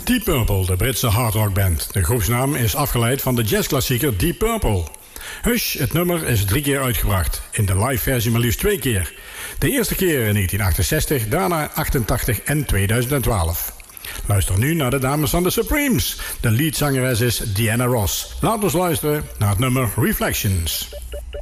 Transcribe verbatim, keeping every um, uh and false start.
Deep Purple, de Britse hardrockband. De groepsnaam is afgeleid van de jazzklassieker Deep Purple. Hush, het nummer is drie keer uitgebracht. In de live versie maar liefst twee keer. De eerste keer in negentien achtenzestig, daarna achtentachtig en tweeduizend twaalf. Luister nu naar de dames van de Supremes. De leadzangeres is Diana Ross. Laten we luisteren naar het nummer Reflections.